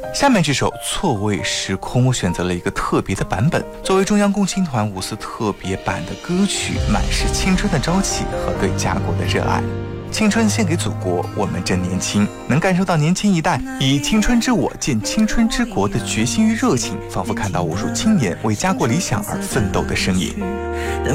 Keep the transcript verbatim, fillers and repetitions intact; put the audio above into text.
下面这首《错位时空》，我选择了一个特别的版本，作为中央共青团五四特别版的歌曲，满是青春的朝气和对家国的热爱。青春献给祖国，我们正年轻，能感受到年轻一代以青春之我建青春之国的决心与热情，仿佛看到无数青年为家国理想而奋斗的身影。